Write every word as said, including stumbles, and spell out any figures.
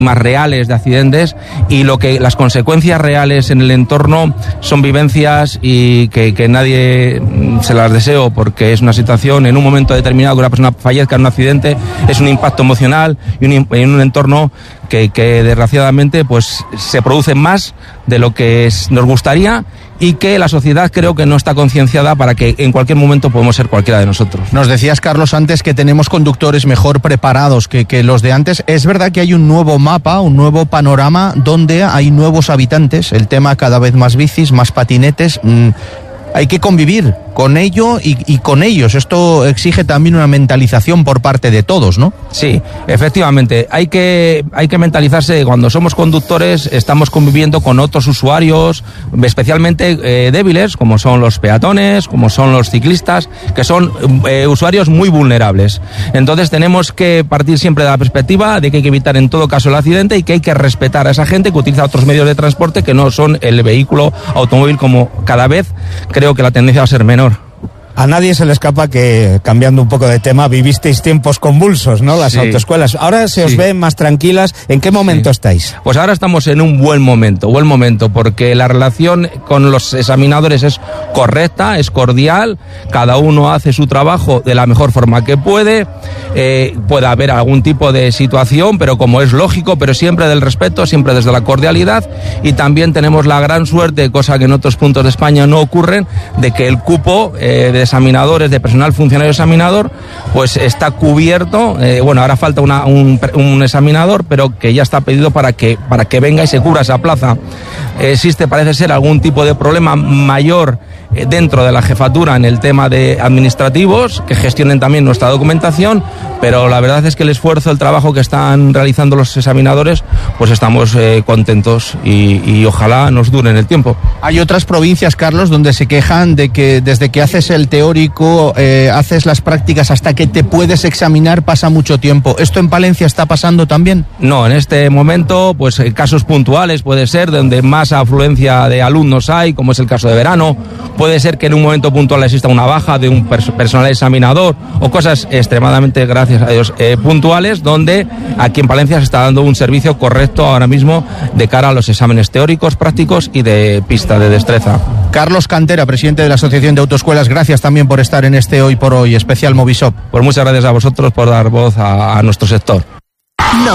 más reales de accidentes, y lo que las consecuencias reales en el entorno son vivencias y que, que nadie se las deseo, porque es una situación en un momento determinado que una persona fallezca en un accidente, es un impacto emocional y un, en un entorno que, que desgraciadamente pues se produce más de lo que es, nos gustaría, y que la sociedad creo que no está concienciada para que en cualquier momento podemos ser cualquiera de nosotros. Nos decías, Carlos, antes que tenemos conductores mejor preparados que, que los de antes. Es verdad que hay un nuevo mapa, un nuevo panorama donde hay nuevos habitantes, el tema cada vez más bicis, más patinetes. Mmm, hay que convivir con ello y, y con ellos. Esto exige también una mentalización por parte de todos, ¿no? Sí, efectivamente. Hay que, hay que mentalizarse. Cuando somos conductores estamos conviviendo con otros usuarios, especialmente eh, débiles, como son los peatones, como son los ciclistas, que son eh, usuarios muy vulnerables. Entonces tenemos que partir siempre de la perspectiva de que hay que evitar en todo caso el accidente y que hay que respetar a esa gente que utiliza otros medios de transporte que no son el vehículo automóvil, como cada vez creo que la tendencia va a ser menor. A nadie se le escapa que, cambiando un poco de tema, vivisteis tiempos convulsos, ¿no? Las sí. autoescuelas. Ahora se os sí. ve más tranquilas. ¿En qué momento sí. estáis? Pues ahora estamos en un buen momento, buen momento, porque la relación con los examinadores es correcta, es cordial, cada uno hace su trabajo de la mejor forma que puede, eh, puede haber algún tipo de situación, pero como es lógico, pero siempre del respeto, siempre desde la cordialidad, y también tenemos la gran suerte, cosa que en otros puntos de España no ocurren, de que el cupo eh, de examinadores, de personal funcionario examinador, pues está cubierto. Eh, bueno, ahora falta una, un, un examinador, pero que ya está pedido para que, para que venga y se cubra esa plaza. Eh, existe, parece ser, algún tipo de problema mayor eh, dentro de la jefatura en el tema de administrativos, que gestionen también nuestra documentación, pero la verdad es que el esfuerzo, el trabajo que están realizando los examinadores, pues estamos eh, contentos y, y ojalá nos dure en el tiempo. Hay otras provincias, Carlos, donde se quejan de que desde que haces el teórico, eh, haces las prácticas hasta que te puedes examinar pasa mucho tiempo. ¿Esto en Palencia está pasando también? No, en este momento, pues en casos puntuales puede ser, donde más afluencia de alumnos hay, como es el caso de verano, puede ser que en un momento puntual exista una baja de un pers- personal examinador o cosas extremadamente, gracias a Dios, eh, puntuales, donde aquí en Palencia se está dando un servicio correcto ahora mismo de cara a los exámenes teóricos, prácticos y de pista de destreza. Carlos Cantera, presidente de la Asociación de Autoescuelas, gracias también por estar en este Hoy por Hoy especial Movisop. Pues muchas gracias a vosotros por dar voz a, a nuestro sector.